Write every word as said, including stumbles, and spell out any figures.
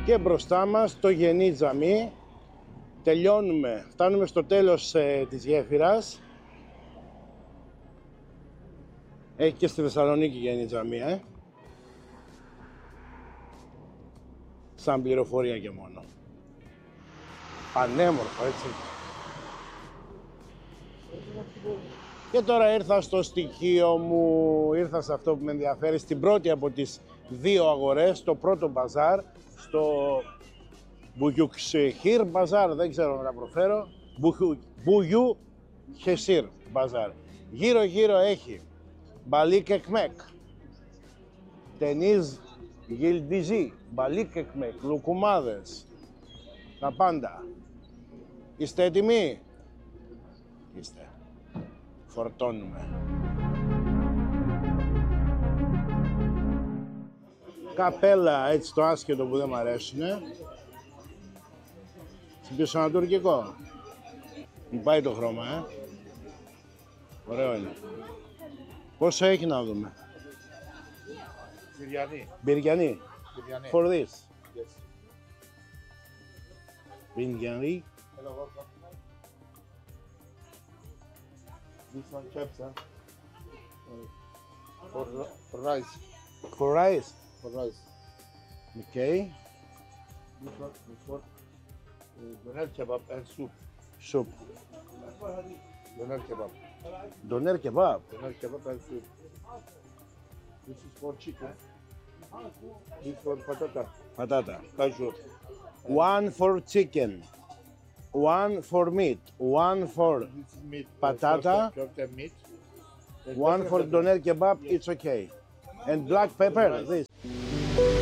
Και μπροστά μας το Γενή Τζαμί. Τελειώνουμε, φτάνουμε στο τέλος ε, της γέφυρας. Έχει και στη Θεσσαλονίκη Γενή Τζαμί, ε. Σαν πληροφορία και μόνο. Πανέμορφο, έτσι. Και τώρα ήρθα στο στοιχείο μου, ήρθα σε αυτό που με ενδιαφέρει, στην πρώτη από τις δύο αγορές, το πρώτο μπαζάρ, στο Μπουγιουξεχίρ μπαζάρ, δεν ξέρω να τα προφέρω, Μπουγιουξεχίρ μπαζάρ. Γύρω γύρω έχει μπαλίκ εκμεκ, τενίζ γιλντιζί, μπαλίκ εκμεκ, λουκουμάδες, τα πάντα. Είστε έτοιμοι? Είστε. Φορτώνουμε. Καπέλα, έτσι το άσχετο που δεν μ' αρέσουνε. Συμπίσω ένα τουρκικό. Μου πάει το χρώμα, ε. Ωραίο είναι. Πόσο έχει να δούμε? Biryani. Biryani. Biryani. For this. Yes. Biryani. Hello, welcome. This one kebsa. Uh, for, for rice. For rice. For rice. Okay. This one is for uh, doner kebab and soup. Soup. Doner kebab. Doner kebab. Doner kebab and soup. This is for chicken. This for patata. Πατάτα. Kaju. One for chicken. One for meat. One for This is meat. Patata. Köfte meat. one for doner kebab. It's okay. And black pepper. This.